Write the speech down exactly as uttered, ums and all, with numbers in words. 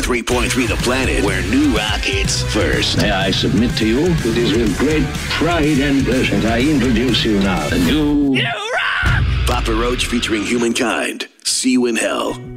three point three The Planet, where new rock hits first. May I submit to you, it is with great pride and pleasure that I introduce you now, the new... New rock! Papa Roach featuring Humankind. See you in hell.